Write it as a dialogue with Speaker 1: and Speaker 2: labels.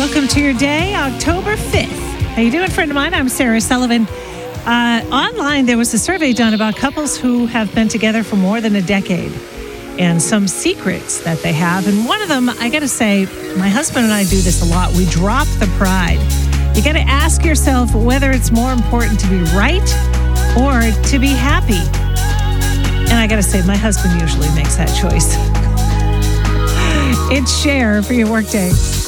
Speaker 1: Welcome to your day, October 5th. How you doing, friend of mine? I'm Sarah Sullivan. Online, there was a survey done about couples who have been together for more than a decade and some secrets that they have. And one of them, I got to say, my husband and I do this a lot. We drop the pride. You got to ask yourself whether it's more important to be right or to be happy. And I got to say, my husband usually makes that choice. It's Cher for your workday.